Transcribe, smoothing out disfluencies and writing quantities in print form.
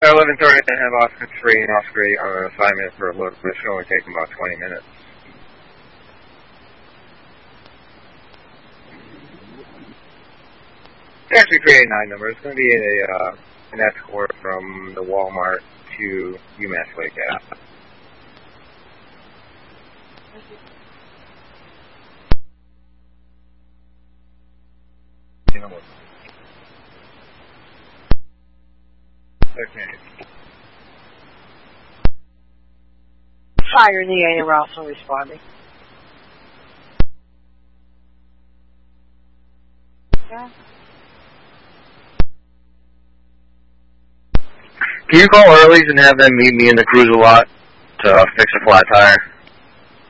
11:30, I have Oscar 3 and Oscar 8 on an assignment for a look, but it should only take about 20 minutes. It's actually creating 9 number. It's going to be an escort from the Walmart to UMass Lake Ave. Okay. Fire in the air also responding. Yeah. Can you call Early's and have them meet me in the cruiser lot to fix a flat tire?